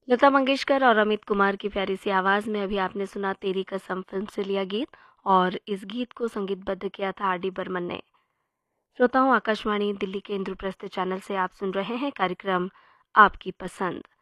लता मंगेशकर और अमित कुमार की प्यारी सी आवाज़ में अभी आपने सुना तेरी कसम फिल्म से लिया गीत। और इस गीत को संगीतबद्ध किया था आर डी बर्मन ने। श्रोताओं, आकाशवाणी दिल्ली के इंद्रप्रस्थ चैनल से आप सुन रहे हैं कार्यक्रम आपकी पसंद।